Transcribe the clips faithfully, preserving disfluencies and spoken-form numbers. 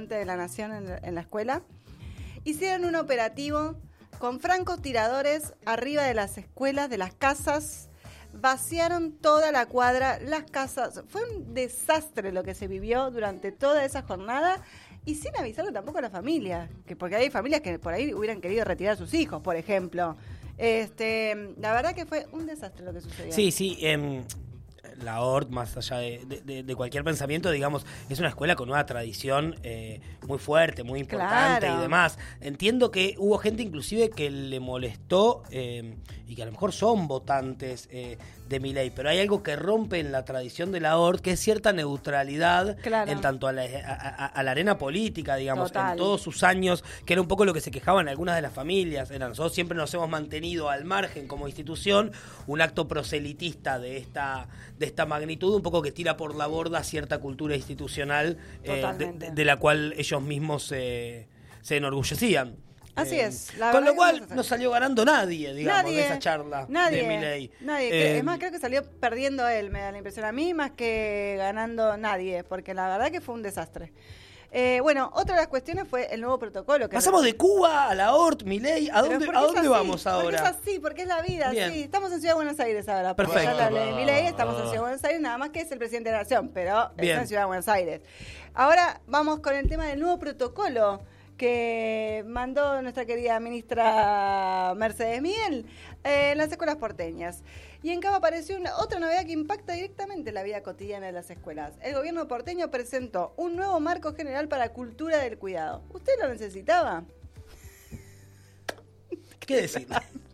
presidente de la Nación en, en la escuela, hicieron un operativo con francotiradores arriba de las escuelas, de las casas, vaciaron toda la cuadra, las casas. Fue un desastre lo que se vivió durante toda esa jornada y sin avisarle tampoco a la familia, que porque hay familias que por ahí hubieran querido retirar a sus hijos, por ejemplo. Este, la verdad que fue un desastre lo que sucedió. Sí, sí, eh, la O R T, más allá de, de, de cualquier pensamiento, digamos, es una escuela con una tradición eh, muy fuerte, muy importante Claro. y demás. Entiendo que hubo gente inclusive que le molestó eh, y que a lo mejor son votantes eh, de Milei, pero hay algo que rompe en la tradición de la O R T, que es cierta neutralidad Claro. en tanto a la, a, a, a la arena política, digamos, Total. en todos sus años, que era un poco lo que se quejaban algunas de las familias. Era, nosotros siempre nos hemos mantenido al margen como institución, un acto proselitista de esta de esta magnitud, un poco que tira por la borda cierta cultura institucional eh, de, de, de la cual ellos mismos eh, se enorgullecían. Así Eh, es. La con lo verdad cual que no salió ganando nadie, digamos, Nadie, de esa charla nadie, de Milei. Nadie. Eh, Es más, creo que salió perdiendo él, me da la impresión a mí, más que ganando nadie, porque la verdad que fue un desastre. Eh, bueno, otra de las cuestiones fue el nuevo protocolo. Que Pasamos de Cuba a la O R T, Milei, ¿a Pero dónde, porque ¿a es dónde así, vamos porque ahora? es así, porque es la vida, Bien. sí. Estamos en Ciudad de Buenos Aires ahora. porque Perfecto. ya la de Milei, estamos en Ciudad de Buenos Aires, nada más que es el presidente de la Nación, pero Bien. está en Ciudad de Buenos Aires. Ahora vamos con el tema del nuevo protocolo que mandó nuestra querida ministra Mercedes Miguel eh, en las escuelas porteñas. Y en Cava apareció una, otra novedad que impacta directamente la vida cotidiana de las escuelas. El gobierno porteño presentó un nuevo marco general para cultura del cuidado. ¿Usted lo necesitaba? ¿Qué decir?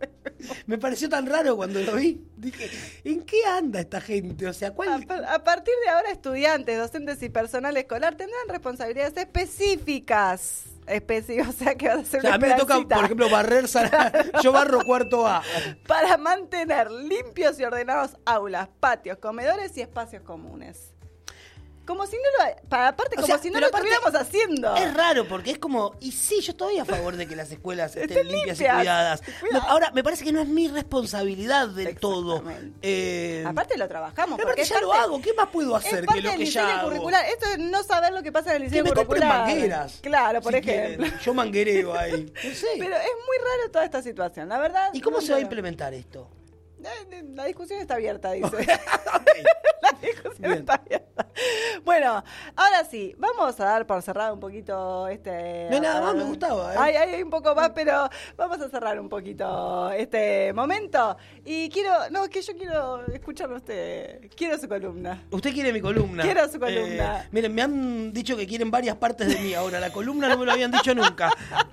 Me pareció tan raro cuando lo vi. Dije, ¿en qué anda esta gente? O sea, ¿cuál? A, par- a partir de ahora, estudiantes, docentes y personal escolar tendrán responsabilidades específicas. Específicas, o sea, que vas a hacer O sea, una a mí me toca, esperancita. por ejemplo, barrer sala. Yo barro cuarto A. Para mantener limpios y ordenados aulas, patios, comedores y espacios comunes. Como si no lo... Para, aparte, O como sea, si no pero lo aparte, estuviéramos haciendo. Es raro porque es como, y sí, yo estoy a favor de que las escuelas estén Estén limpias, limpias, y cuidadas. cuidadas. No, ahora, me parece que no es mi responsabilidad del todo. Exactamente. Eh, Aparte lo trabajamos. pero porque aparte es ya lo parte- hago. ¿Qué más puedo Es hacer parte que lo del que diseño ya hago? curricular. Esto es no saber lo que pasa en el Que diseño me compren curricular. mangueras. Claro, por si ejemplo. quieren. Yo manguereo ahí. No sé. Pero es muy raro toda esta situación, la verdad. ¿Y cómo no se va a lo- implementar esto? Eh, La discusión está abierta, dice. Ok. La discusión Bien. está abierta. Bueno, ahora sí, vamos a dar por cerrado un poquito este... No hay nada más, me gustaba, ¿eh? Hay, hay un poco más, pero vamos a cerrar un poquito este momento. Y quiero... No, es que yo quiero escucharlo a usted. Quiero su columna. Usted quiere mi columna. Quiero su columna. Eh, miren, me han dicho que quieren varias partes de mí ahora. La columna no me lo habían dicho nunca.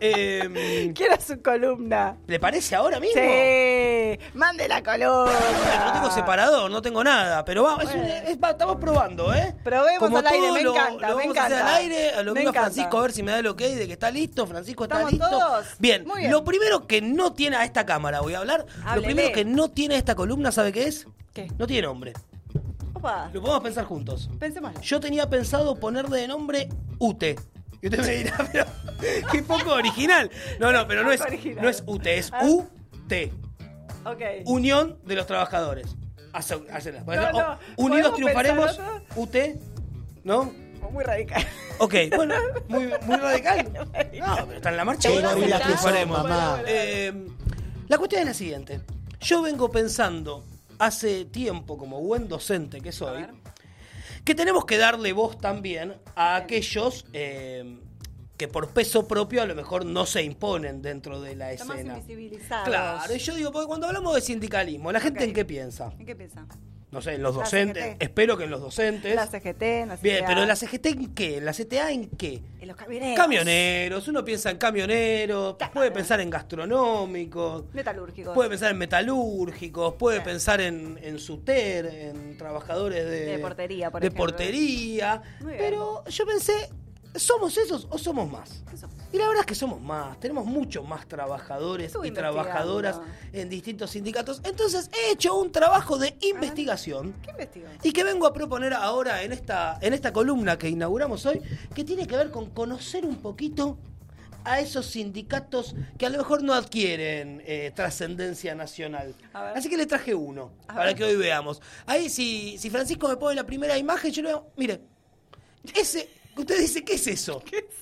Eh, Quiero su columna. ¿Le parece ahora mismo? Sí, mande la columna. No tengo separador, no tengo nada. Pero vamos, es un- Bueno. es- va- estamos probando, ¿eh? Probemos Como al aire, todo me lo- encanta, lo me vamos a hacer encanta. al aire, a lo Me mismo encanta. Francisco, a ver si me da el ok de que está listo. Francisco está ¿Estamos listo. todos? Bien, Muy bien. lo primero que no tiene a esta cámara, voy a hablar. Lo Háblele. primero que no tiene esta columna, ¿sabe qué es? ¿Qué? No tiene nombre. Opa, Lo podemos pensar juntos. pensémoslo. Yo tenía pensado ponerle de nombre Ute. Y usted me dirá, pero qué poco original. No, no, pero no es, Poco original. no es Ute, es Ah. U T. Ok. Unión de los Trabajadores. Hace- hacela. No, no, Unidos ¿podemos triunfaremos. pensar U T. ¿No? Muy radical. Ok, bueno, muy, muy radical. No, pero está en la marcha. Qué Unidos gorilas que son, triunfaremos. mamá. Eh, la cuestión es la siguiente. Yo vengo pensando hace tiempo, como buen docente que soy, ver. que tenemos que darle voz también a aquellos eh, que por peso propio a lo mejor no se imponen dentro de la Estamos escena. invisibilizados. Claro, y yo digo, porque cuando hablamos de sindicalismo, ¿la gente Ok. en qué piensa? ¿En qué piensa? No sé, en los La docentes. C G T. Espero que en los docentes. La C G T, la C G T. Bien, pero la C G T en qué? ¿La C T A en qué? En los camioneros. Camioneros, uno piensa en camioneros, Claro. puede pensar en gastronómicos, Metalúrgicos. puede pensar en metalúrgicos, puede Claro. pensar en, en SUTER, en trabajadores de, De portería, por de ejemplo. portería. Muy bien. Pero yo pensé, ¿somos esos o somos más? ¿Qué somos? Y la verdad es que somos más, tenemos mucho más trabajadores Estuve y trabajadoras investigando. en distintos sindicatos. Entonces he hecho un trabajo de investigación ¿Qué investigó? y que vengo a proponer ahora en esta, en esta columna que inauguramos hoy, que tiene que ver con conocer un poquito a esos sindicatos que a lo mejor no adquieren eh, trascendencia nacional. A ver. Así que le traje uno, A para ver. que hoy veamos. Ahí si, si Francisco me pone la primera imagen, yo le digo, mire, ese, usted dice, ¿qué es eso? ¿Qué es